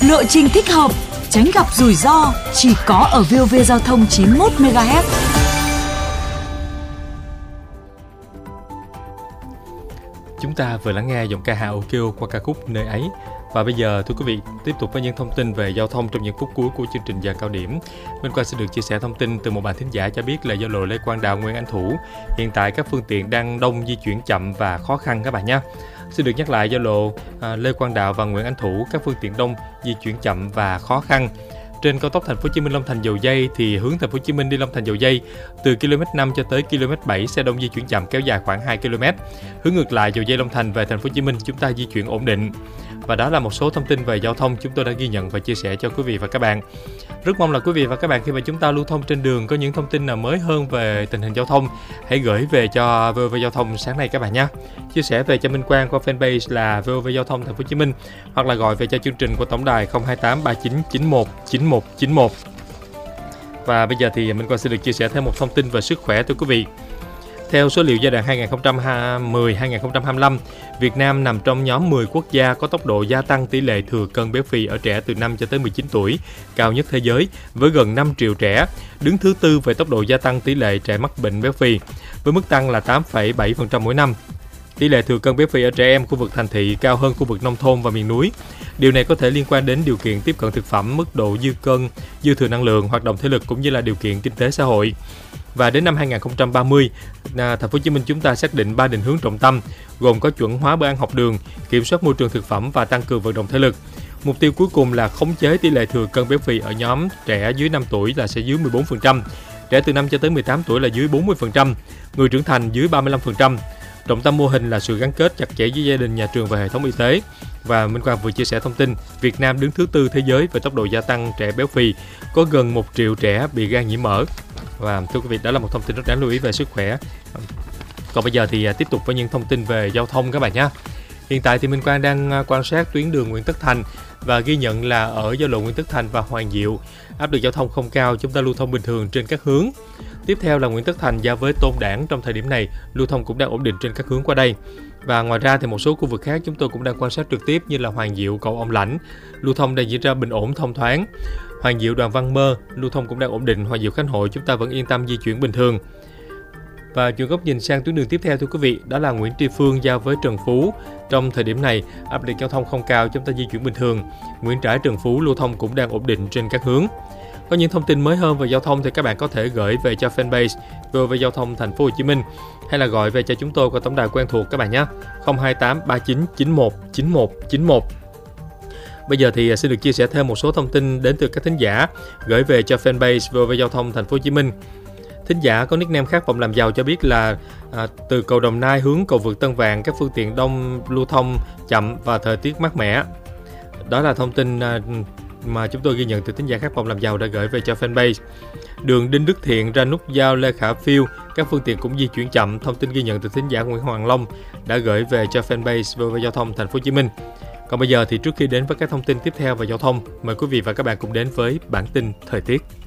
lộ trình thích hợp, tránh gặp rủi ro chỉ có ở VOV Giao thông 91 MHz. Chúng ta vừa lắng nghe giọng ca Hà Okio qua ca khúc Nơi ấy. Và bây giờ thưa quý vị, tiếp tục với những thông tin về giao thông trong những phút cuối của chương trình giờ cao điểm. Minh Quang sẽ được chia sẻ thông tin từ một bạn thính giả cho biết là giao lộ Lê Quang Đạo, Nguyễn Anh Thủ hiện tại các phương tiện đang đông, di chuyển chậm và khó khăn các bạn nhé. Xin được nhắc lại giao lộ Lê Quang Đạo và Nguyễn Anh Thủ các phương tiện đông, di chuyển chậm và khó khăn. Trên cao tốc Thành phố Hồ Chí Minh Long Thành Dầu Giây thì hướng Thành phố Hồ Chí Minh đi Long Thành Dầu Giây từ km 5 cho tới km 7 xe đông di chuyển chậm kéo dài khoảng 2 km. Hướng ngược lại Dầu Giây Long Thành về Thành phố Hồ Chí Minh chúng ta di chuyển ổn định. Và đó là một số thông tin về giao thông chúng tôi đã ghi nhận và chia sẻ cho quý vị và các bạn. Rất mong là quý vị và các bạn khi mà chúng ta lưu thông trên đường có những thông tin nào mới hơn về tình hình giao thông, hãy gửi về cho VOV Giao thông sáng nay các bạn nhé. Chia sẻ về cho Minh Quang qua fanpage là VOV Giao thông Thành phố Hồ Chí Minh hoặc là gọi về cho chương trình của tổng đài 028 39 91 91 91. Và bây giờ thì Minh Quang sẽ được chia sẻ thêm một thông tin về sức khỏe thưa quý vị. Theo số liệu giai đoạn 2010-2025, Việt Nam nằm trong nhóm 10 quốc gia có tốc độ gia tăng tỷ lệ thừa cân béo phì ở trẻ từ 5 cho tới 19 tuổi, cao nhất thế giới, với gần 5 triệu trẻ, đứng thứ tư về tốc độ gia tăng tỷ lệ trẻ mắc bệnh béo phì, với mức tăng là 8,7% mỗi năm. Tỷ lệ thừa cân béo phì ở trẻ em khu vực thành thị cao hơn khu vực nông thôn và miền núi. Điều này có thể liên quan đến điều kiện tiếp cận thực phẩm, mức độ dư cân, dư thừa năng lượng, hoạt động thể lực cũng như là điều kiện kinh tế xã hội. Và đến năm 2030, Thành phố Hồ Chí Minh chúng ta xác định 3 định hướng trọng tâm, gồm có chuẩn hóa bữa ăn học đường, kiểm soát môi trường thực phẩm và tăng cường vận động thể lực. Mục tiêu cuối cùng là khống chế tỷ lệ thừa cân béo phì ở nhóm trẻ dưới 5 tuổi là sẽ dưới 14%, trẻ từ 5 cho tới 18 tuổi là dưới 40%, người trưởng thành dưới 35%. Trọng tâm mô hình là sự gắn kết chặt chẽ với gia đình, nhà trường và hệ thống y tế. Và Minh Quang vừa chia sẻ thông tin, Việt Nam đứng thứ tư thế giới về tốc độ gia tăng trẻ béo phì, có gần 1 triệu trẻ bị gan nhiễm mỡ. Và thưa quý vị, đó là một thông tin rất đáng lưu ý về sức khỏe. Còn bây giờ thì tiếp tục với những thông tin về giao thông các bạn nhé. Hiện tại thì Minh Quang đang quan sát tuyến đường Nguyễn Tất Thành và ghi nhận là ở giao lộ Nguyễn Tất Thành và Hoàng Diệu, áp lực giao thông không cao, chúng ta lưu thông bình thường trên các hướng. Tiếp theo là Nguyễn Tất Thành giao với Tôn Đản, trong thời điểm này lưu thông cũng đang ổn định trên các hướng qua đây. Và ngoài ra thì một số khu vực khác chúng tôi cũng đang quan sát trực tiếp như là Hoàng Diệu, cầu Ông Lãnh, lưu thông đang diễn ra bình ổn thông thoáng. Hoàng Diệu Đoàn Văn Mơ, lưu thông cũng đang ổn định. Hoàng Diệu Khánh Hội chúng ta vẫn yên tâm di chuyển bình thường. Và chuyển góc nhìn sang tuyến đường tiếp theo thưa quý vị, đó là Nguyễn Tri Phương giao với Trần Phú. Trong thời điểm này, áp lực giao thông không cao, chúng ta di chuyển bình thường. Nguyễn Trãi Trần Phú lưu thông cũng đang ổn định trên các hướng. Có những thông tin mới hơn về giao thông thì các bạn có thể gửi về cho fanpage VOV Giao thông Thành phố Hồ Chí Minh hay là gọi về cho chúng tôi qua tổng đài quen thuộc các bạn nhé, 028 39 91 91 91. Bây giờ thì xin được chia sẻ thêm một số thông tin đến từ các thính giả gửi về cho fanpage VOV Giao thông Thành phố Hồ Chí Minh. Thính giả có nickname Khát vọng làm giàu cho biết là từ cầu Đồng Nai hướng cầu vượt Tân Vàng, các phương tiện đông lưu thông chậm và thời tiết mát mẻ. Đó là thông tin mà chúng tôi ghi nhận từ thính giả Khát vọng làm giàu đã gửi về cho fanpage. Đường Đinh Đức Thiện ra nút giao Lê Khả Phiêu, các phương tiện cũng di chuyển chậm. Thông tin ghi nhận từ thính giả Nguyễn Hoàng Long đã gửi về cho fanpage VOV Giao thông Thành phố Hồ Chí Minh. Còn bây giờ thì trước khi đến với các thông tin tiếp theo về giao thông, mời quý vị và các bạn cùng đến với bản tin thời tiết.